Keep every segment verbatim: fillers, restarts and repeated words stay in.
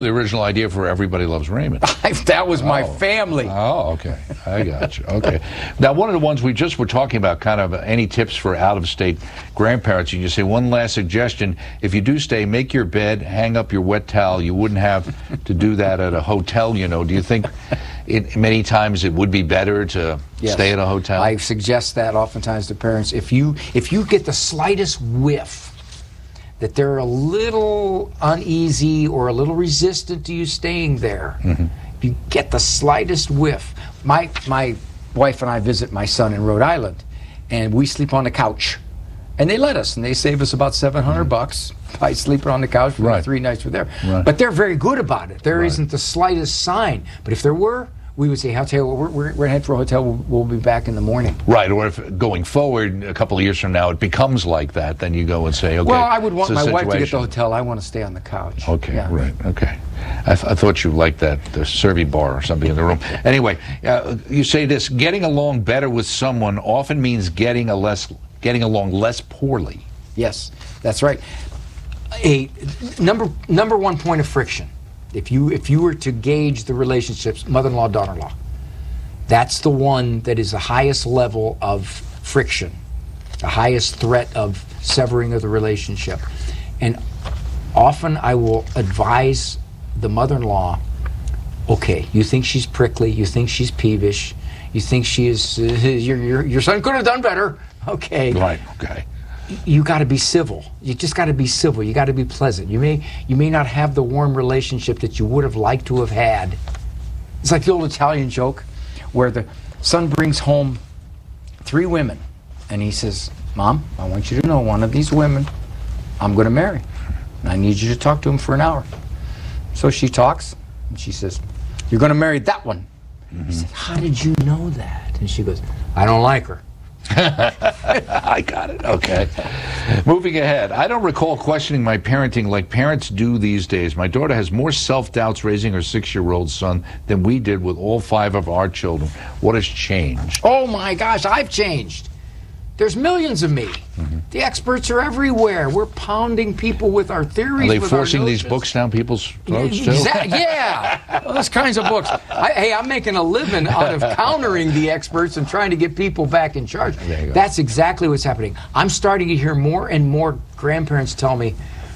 The original idea for Everybody Loves Raymond. That was my oh. family. Oh, okay. I got you. Okay. Now, one of the ones we just were talking about, kind of any tips for out-of-state grandparents, and you say, one last suggestion, if you do stay, make your bed, hang up your wet towel. You wouldn't have to do that at a hotel, you know. Do you think it, many times it would be better to yes. stay at a hotel? I suggest that oftentimes to parents. If you, if you get the slightest whiff that they're a little uneasy or a little resistant to you staying there. Mm-hmm. If you get the slightest whiff. My, my wife and I visit my son in Rhode Island, and we sleep on the couch. And they let us, and they save us about seven hundred mm-hmm. bucks by sleeping on the couch for right. the three nights we're there. Right. But they're very good about it. There right. isn't the slightest sign. But if there were, we would say, I'll tell you what, we're, we're, we're going to head for a hotel, we'll, we'll be back in the morning. Right, or if going forward, a couple of years from now, it becomes like that, then you go and say, okay. Well, I would want my wife to get the hotel, I want to stay on the couch. Okay, yeah. right, okay. I, th I thought you liked that, the Servy bar or something in the room. Anyway, uh, you say this, getting along better with someone often means getting, a less, getting along less poorly. Yes, that's right. A number, number one point of friction. If you, if you were to gauge the relationships, mother-in-law, daughter-in-law, that's the one that is the highest level of friction, the highest threat of severing of the relationship. And often I will advise the mother-in-law, okay, you think she's prickly, you think she's peevish, you think she is, uh, your, your, your son could have done better, okay. Right, okay. You got to be civil. You just got to be civil. You got to be pleasant. You may you may not have the warm relationship that you would have liked to have had. It's like the old Italian joke where the son brings home three women and he says, Mom, I want you to know one of these women I'm going to marry. And I need you to talk to him for an hour. So she talks and she says, you're going to marry that one. Mm-hmm. He said, how did you know that? And she goes, I don't like her. I got it. Okay. Moving ahead. I don't recall questioning my parenting like parents do these days. My daughter has more self-doubts raising her six-year-old son than we did with all five of our children. What has changed? Oh, my gosh, I've changed. There's millions of me. Mm-hmm. The experts are everywhere. We're pounding people with our theories. Are they with forcing our these books down people's throats, too? Exactly. Yeah, those kinds of books. I, hey, I'm making a living out of countering the experts and trying to get people back in charge. That's exactly what's happening. I'm starting to hear more and more grandparents tell me,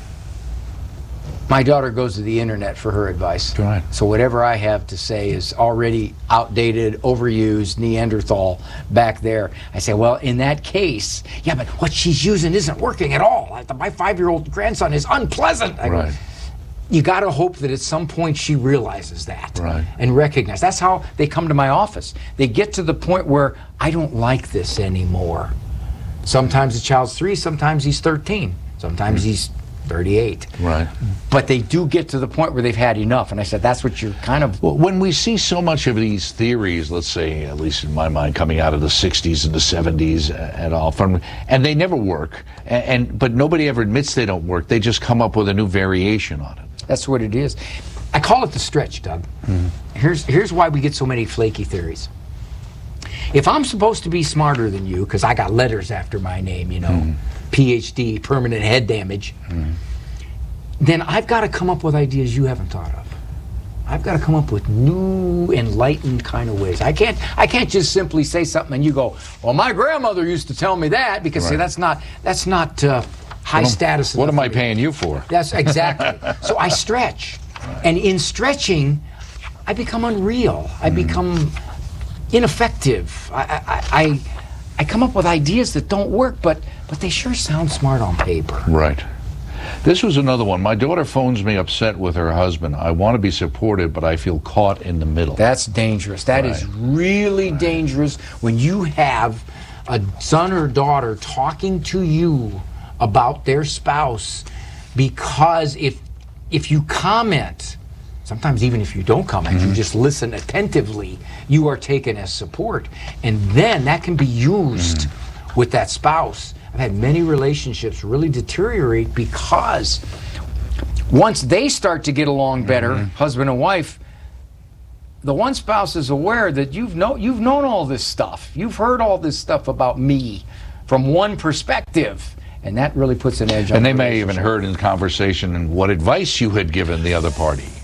my daughter goes to the internet for her advice. Right. So whatever I have to say is already outdated, overused, Neanderthal back there. I say, well, in that case, yeah, but what she's using isn't working at all. My five-year-old grandson is unpleasant. I right. go, you got to hope that at some point she realizes that right. and recognizes. That's how they come to my office. They get to the point where I don't like this anymore. Sometimes the child's three, sometimes he's thirteen, sometimes mm. he's thirty-eight. Right. But they do get to the point where they've had enough. And I said, that's what you're kind of... Well, when we see so much of these theories, let's say, at least in my mind, coming out of the sixties and the seventies and all, from, and they never work, and, and but nobody ever admits they don't work. They just come up with a new variation on it. That's what it is. I call it the stretch, Doug. Mm-hmm. Here's, here's why we get so many flaky theories. If I'm supposed to be smarter than you, because I got letters after my name, you know, mm-hmm. P H D, permanent head damage, mm. then I've got to come up with ideas you haven't thought of. I've got to come up with new, enlightened kind of ways. I can't, I can't just simply say something and you go, well, my grandmother used to tell me that, because right. see, that's not, that's not uh, high what status. Am, what am I paying you for? That's exactly. So I stretch, right. and in stretching, I become unreal. I mm. become ineffective. I, I, I, I come up with ideas that don't work, but but they sure sound smart on paper. Right. This was another one. My daughter phones me upset with her husband. I want to be supportive, but I feel caught in the middle. That's dangerous. That right. is really right. dangerous when you have a son or daughter talking to you about their spouse, because if if you comment, sometimes even if you don't comment, mm-hmm. you just listen attentively, you are taken as support. And then that can be used mm-hmm. with that spouse. I've had many relationships really deteriorate because once they start to get along better, mm-hmm. husband and wife, the one spouse is aware that you've, know, you've known all this stuff. You've heard all this stuff about me from one perspective. And that really puts an edge on And the they may even heard in conversation and what advice you had given the other party.